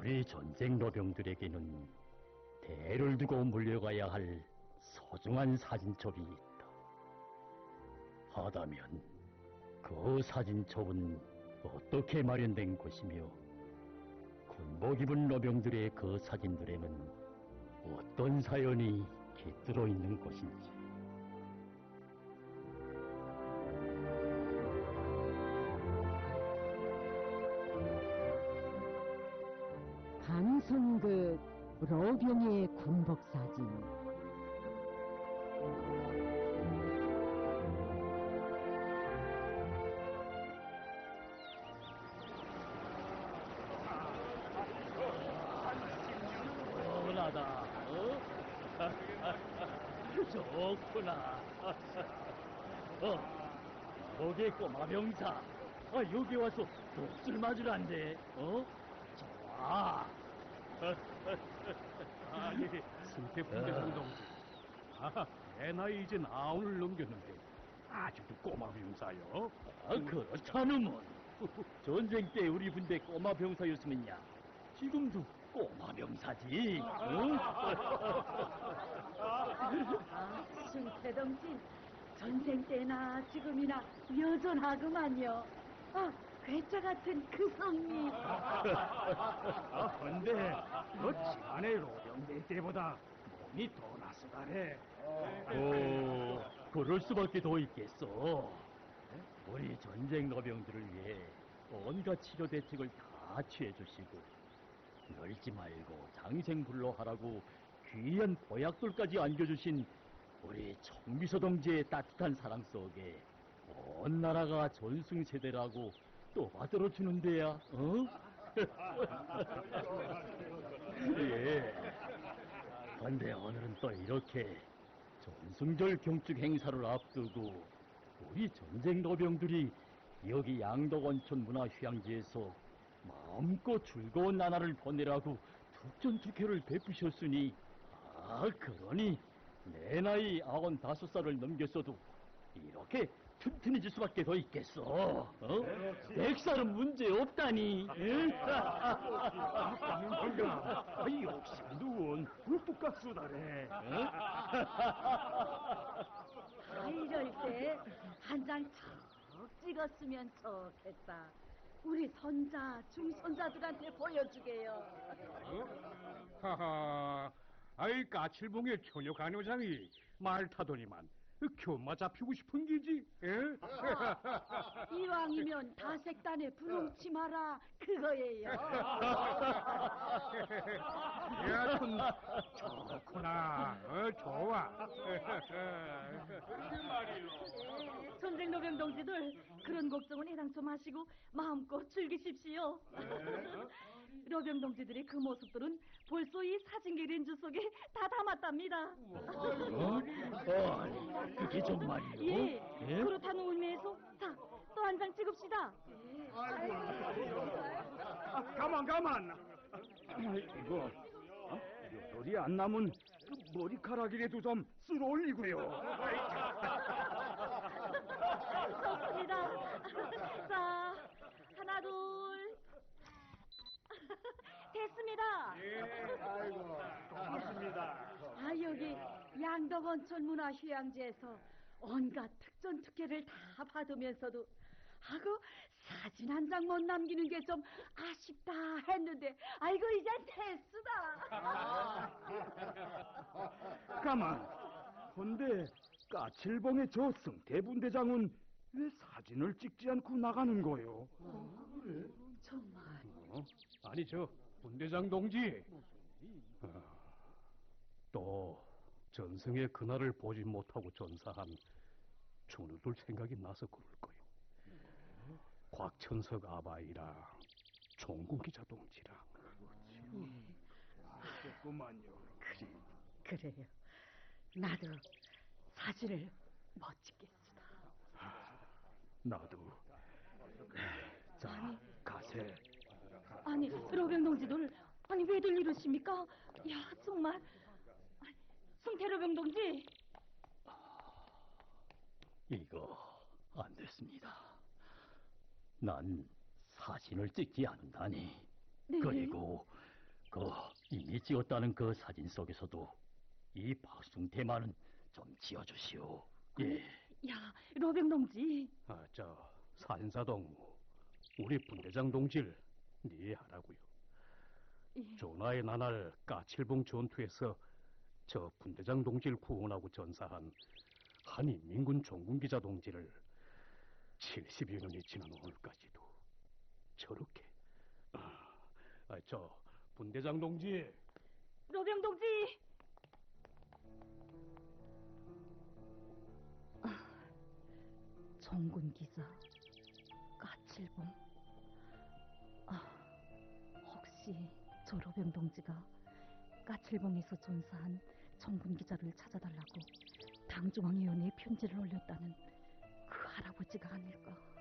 우리 전쟁 노병들에게는 대를 두고 물려가야 할 소중한 사진첩이 있다. 하다면 그 사진첩은 어떻게 마련된 것이며 군복 입은 노병들의 그 사진들에는 어떤 사연이 깃들어 있는 것인지. 방송극 로병의 군복사진. 시원하다. 좋구나. 거기에 꼬마 병사. 여기 와서 독술 맞으란데. 좋아. 아니, 승태 군대장 동지. 내 나이 이제 9을 넘겼는데 아직도 꼬마 병사요? 그렇다누먼. 전쟁 때 우리 군대 꼬마 병사였으면야 지금도 꼬마 병사지. 승태동지, 전쟁 때나 지금이나 여전하구만요. 괴짜 같은 그 성미. 근데 너 지난해 로병대 때보다 몸이 더 나서다래. 그럴 수밖에 더 있겠어. 우리 전쟁 노병들을 위해 온갖 치료 대책을 다 취해주시고 널지 말고 장생불로 하라고 귀한 보약돌까지 안겨주신 우리 청비서 동지의 따뜻한 사랑 속에 온 나라가 전승세대라고 또 받들어주는 데야. 예. 근데 오늘은 또 이렇게 전승절 경축 행사를 앞두고 우리 전쟁 노병들이 여기 양덕원천 문화휴양지에서 마음껏 즐거운 나날을 보내라고 특전특혜를 베푸셨으니, 그러니 내 나이 95살을 넘겼어도 이렇게 튼튼해질 수밖에 더 있겠어. 백살은 문제 없다니. 역시 누군 똑같수다래. 이럴 때 한 장 척 찍었으면 좋겠다. 우리 손자, 중손자들한테 보여주게요. 하하, 까칠봉의 처녀 간호장이 말 타더니만 교마 잡히고 싶은 기지? 이왕이면 다색단에 분홍치 마라, 그거예요. 야, 참 좋구나. 좋아. 전쟁 노병 동지들, 그런 걱정은 애당초 마시고 마음껏 즐기십시오. 노병 동지들의 그 모습들은 벌써 이 사진기 렌즈 속에 다 담았답니다. 그게 정말이요? 예, 그렇다는 의미에서 자, 또 한 장 찍읍시다. 가만. 이거 열이 안 남은 그 머리카락이라도 좀 쓸어 올리고요. 좋습니다. 자, 하나, 둘. 됐습니다. 고맙습니다. 여기 양덕원천 문화휴양지에서 온갖 특전특혜를 다 받으면서도 사진 한 장 못 남기는 게 좀 아쉽다 했는데 이젠 됐수다. 가만. 근데 까칠봉의 저 승태분대장은 왜 사진을 찍지 않고 나가는 거요? 그래? 정말. 아니 분대장 동지. 또 전승의 그날을 보지 못하고 전사한 전우들 생각이 나서 그럴 거요. 곽천석 아바이랑 종군 기자 동지랑. 그렇구만요. 그래요. 나도 사진을 못 찍겠습니다. 나도. 자, 가세. 로병 동지들, 왜들 이러십니까? 야, 정말. 승태로병 동지. 이거 안 됐습니다. 난 사진을 찍지 않다니. 네. 그리고 그 이미 찍었다는 그 사진 속에서도 이 박숭태만은 좀 지어주시오. 예. 야, 러병 동지. 산사동 우리 분대장 동지를 네 하라고요. 예. 조나의 나날 까칠봉 전투에서 저 분대장 동지를 구원하고 전사한 한인민군 종군 기자 동지를 70여 년이 지난 오늘까지도 저렇게 저 분대장 동지. 러병 동지. 정군 기자, 까칠봉. 혹시 저 러병 동지가 까칠봉에서 전사한 정군 기자를 찾아달라고 당중앙위원회에 편지를 올렸다는 그 할아버지가 아닐까?